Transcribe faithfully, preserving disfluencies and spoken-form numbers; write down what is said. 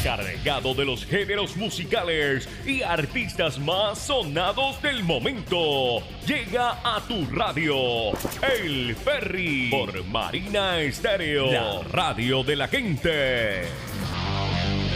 cargado de los géneros musicales y artistas más sonados del momento. Llega a tu radio El Ferry por Marina Estéreo, la radio de la gente.